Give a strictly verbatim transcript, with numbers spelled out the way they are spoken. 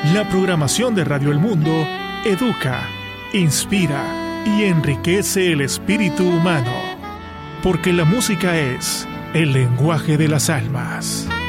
La programación de Radio El Mundo educa, inspira y enriquece el espíritu humano, porque la música es el lenguaje de las almas.